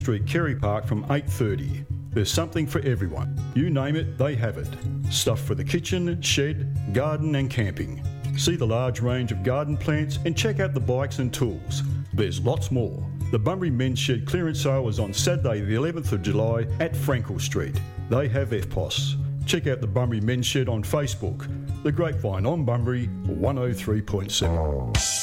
Street, Kerry Park from 8:30. There's something for everyone. You name it, they have it. Stuff for the kitchen, shed, garden and camping. See the large range of garden plants and check out the bikes and tools. There's lots more. The Bunbury Men's Shed clearance sale is on Saturday the 11th of July at Frankel Street. They have FPOS. Check out the Bunbury Men's Shed on Facebook. The Grapevine on Bunbury 103.7.